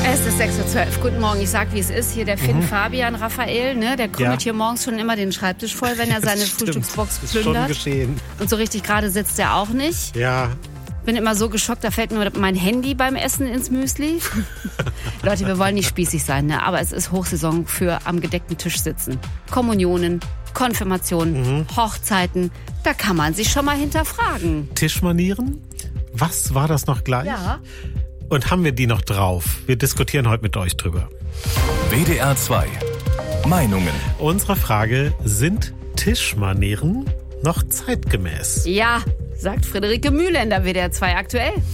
Es ist 6:12 Uhr. Guten Morgen. Ich sag, wie es ist. Hier der Finn Fabian Raphael, ne? Der krümelt hier morgens schon immer den Schreibtisch voll, wenn er seine Frühstücksbox plündert. Ist schon geschehen. Und so richtig gerade sitzt er auch nicht. Ja. Bin immer so geschockt, da fällt mir mein Handy beim Essen ins Müsli. Leute, wir wollen nicht spießig sein, ne? Aber es ist Hochsaison für am gedeckten Tisch sitzen. Kommunionen, Konfirmationen, Hochzeiten. Da kann man sich schon mal hinterfragen. Tischmanieren? Was war das noch gleich? Ja. Und haben wir die noch drauf? Wir diskutieren heute mit euch drüber. WDR 2. Meinungen. Unsere Frage: Sind Tischmanieren noch zeitgemäß? Ja, sagt Friederike Mühle in der WDR 2 aktuell.